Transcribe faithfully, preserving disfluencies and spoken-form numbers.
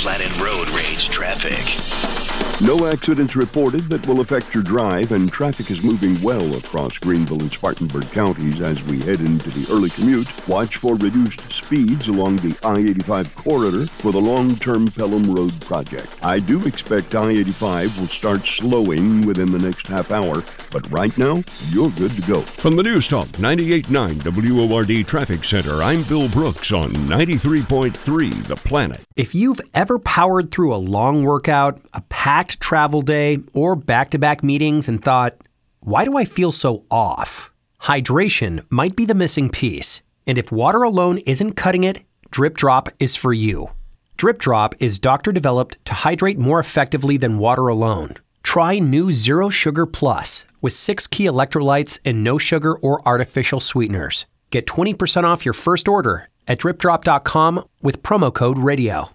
Planet Road Rage traffic. No accidents reported that will affect your drive, and traffic is moving well across Greenville and Spartanburg counties as we head into the early commute. Watch for reduced speeds along the I eighty-five corridor for the long-term Pelham Road project. I do expect I eighty-five will start slowing within the next half hour, but right now, you're good to go. From the News Talk ninety-eight point nine W O R D Traffic Center, I'm Bill Brooks on ninety-three point three The Planet. If you've ever powered through a long workout, a packed travel day, or back-to-back meetings and thought, why do I feel so off? Hydration might be the missing piece. And if water alone isn't cutting it, Drip Drop is for you. Drip Drop is doctor-developed to hydrate more effectively than water alone. Try new Zero Sugar Plus with six key electrolytes and no sugar or artificial sweeteners. Get twenty percent off your first order at drip drop dot com with promo code radio.